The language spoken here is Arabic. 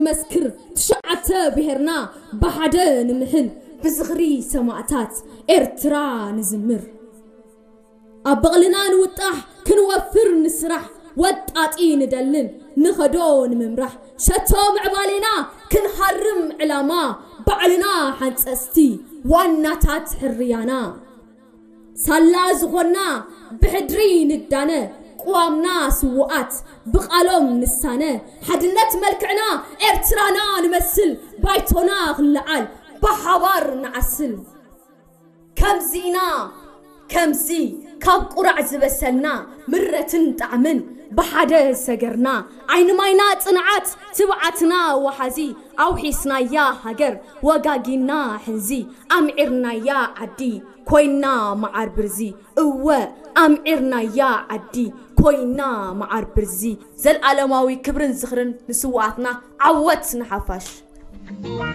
مسكر تشعت بهرنا بحدا نمحل بزغري سماعتات إرترا نزمر أبغلنا نوطح كنوفر نسرح وطاطي ندلل نخدو نممرح شتو معبالنا كنحرم علما بعلنا حنصستي واناتات حريانا سالا زغنا بحدري ندانه قوامنا سوات بقالوم نسانه حدنت ملكعنا إرترانا نمثل بايتونا غلعال بحوار نعسل كمزي كاب قرع زبسلنا مرة طعمن بحدا سجرنا عين ماينا صنعات تبعتنا وحزي أو حسنا يا هجر وجاجنا حنزي أمعرنا يا عدي كوينا معر برزي أمعرنا يا عدي كوينا معر برزي زل علماوي كبرن زخرن نسواتنا عوتنا حفاش